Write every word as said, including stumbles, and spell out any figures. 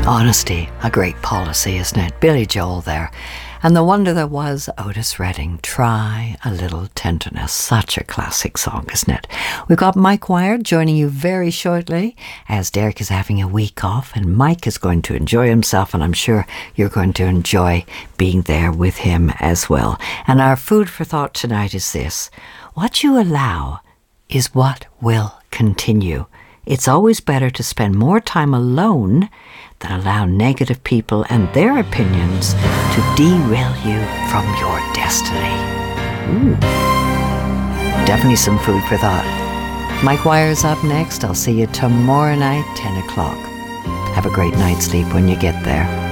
Honesty, a great policy, isn't it? Billy Joel there. And the wonder that was Otis Redding, Try a Little Tenderness. Such a classic song, isn't it? We've got Mike Wyatt joining you very shortly as Derek is having a week off and Mike is going to enjoy himself, and I'm sure you're going to enjoy being there with him as well. And our food for thought tonight is this: what you allow is what will continue. It's always better to spend more time alone than allow negative people and their opinions to derail you from your destiny. Ooh. Definitely some food for thought. Mike Wire's up next. I'll see you tomorrow night, ten o'clock. Have a great night's sleep when you get there.